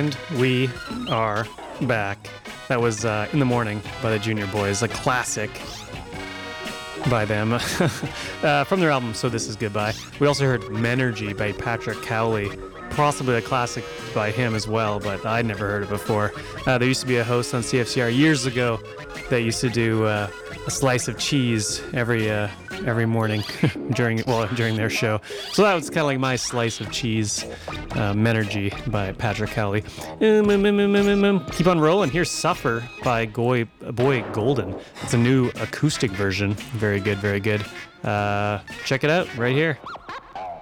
And we are back. That was In the Morning by the Junior Boys, a classic by them from their album So This Is Goodbye. We also heard Menergy by Patrick Cowley, possibly a classic by him as well, but I'd never heard it before. There used to be a host on CFCR years ago that used to do a slice of cheese every morning during their show. So that was kind of like my slice of cheese, Menergy by Patrick Cowley. Keep on rolling. Here's Suffer by Boy Golden. It's a new acoustic version. Very good, very good. Check it out right here.